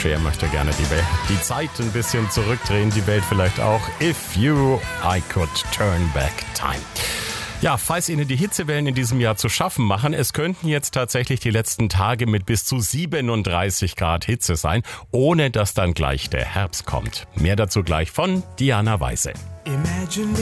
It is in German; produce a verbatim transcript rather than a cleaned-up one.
Er möchte gerne die, Welt, die Zeit ein bisschen zurückdrehen, die Welt vielleicht auch. If you, I could turn back time. Ja, falls Ihnen die Hitzewellen in diesem Jahr zu schaffen machen, es könnten jetzt tatsächlich die letzten Tage mit bis zu siebenunddreißig Grad Hitze sein, ohne dass dann gleich der Herbst kommt. Mehr dazu gleich von Diana Weise. Imagine